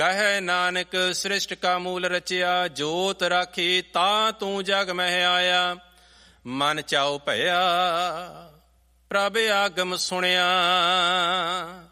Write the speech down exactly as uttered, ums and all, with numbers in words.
ਕਹੈ ਨਾਨਕ ਸ੍ਰਿਸ਼ਟ ਕਾ ਮੂਲ ਰਚਿਆ, ਜੋਤ ਰਾਖੀ ਤਾਂ ਤੂੰ ਜਗ ਮਹਿ ਆਇਆ। ਮਨ ਚਾਉ ਭਇਆ ਪ੍ਰਭ ਆਗਮ ਸੁਣਿਆ,